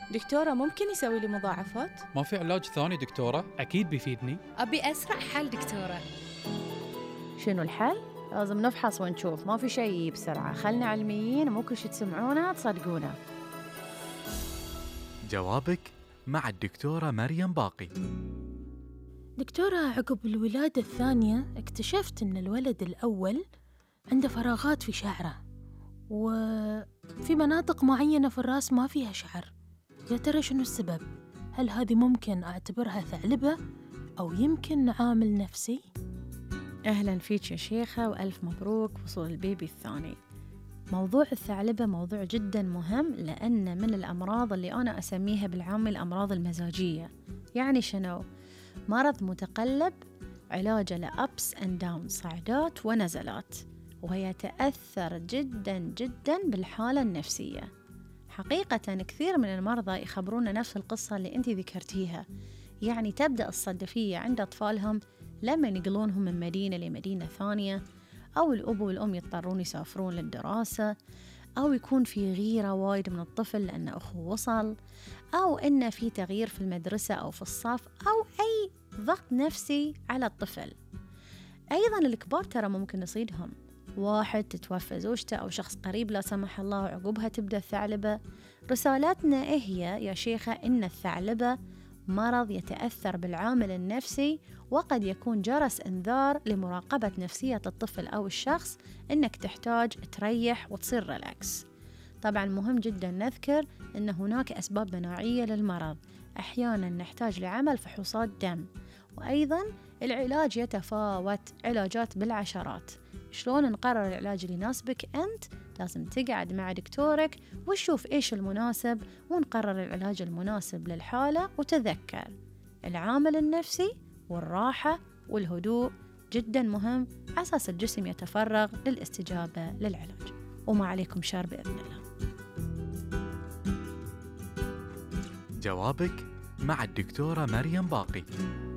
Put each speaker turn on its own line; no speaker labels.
دكتورة ممكن يسوي لي مضاعفات؟
ما في علاج ثاني دكتورة؟
أكيد بيفيدني.
أبي أسرع حل دكتورة.
شنو الحل؟ لازم نفحص ونشوف، ما في شيء بسرعة، خلنا علميين، مو كل شي تسمعونه تصدقونه.
جوابك مع الدكتورة مريم باقي.
دكتورة، عقب الولادة الثانية اكتشفت أن الولد الأول عنده فراغات في شعره، وفي مناطق معينة في الرأس ما فيها شعر. يا ترى شنو السبب؟ هل هذه ممكن أعتبرها ثعلبة أو يمكن عامل نفسي؟
أهلا فيك يا شيخة، وألف مبروك وصول البيبي الثاني. موضوع الثعلبة موضوع جدا مهم، لأن من الأمراض اللي أنا أسميها بالعامة الأمراض المزاجية. يعني شنو؟ مرض متقلب علاجه لأبس أند داون، صعدات ونزلات، وهي تأثر جدا جدا بالحالة النفسية. حقيقة كثير من المرضى يخبرونا نفس القصة اللي أنت ذكرتيها. يعني تبدأ الصدفية عند أطفالهم لما ينقلونهم من مدينة لمدينة ثانية، أو الأب والأم يضطرون يسافرون للدراسة، أو يكون في غيرة وايد من الطفل لأن أخوه وصل، أو إنه في تغيير في المدرسة أو في الصف، أو أي ضغط نفسي على الطفل. أيضا الكبار ترى ممكن يصيدهم، واحد تتوفى زوجته أو شخص قريب لا سمح الله، وعقبها تبدأ الثعلبة. رسالتنا هي يا شيخة إن الثعلبة مرض يتأثر بالعامل النفسي، وقد يكون جرس إنذار لمراقبة نفسية الطفل أو الشخص، إنك تحتاج تريح وتصير ريلاكس. طبعا مهم جدا نذكر إن هناك أسباب مناعية للمرض، أحيانا نحتاج لعمل فحوصات دم، وأيضا العلاج يتفاوت، علاجات بالعشرات. شلون نقرر العلاج اللي يناسبك أنت؟ لازم تقعد مع دكتورك وتشوف إيش المناسب، ونقرر العلاج المناسب للحالة. وتذكر العامل النفسي والراحة والهدوء جدا مهم، على أساس الجسم يتفرغ للاستجابة للعلاج. وما عليكم شر بإذن الله.
جوابك مع الدكتورة مريم باقي.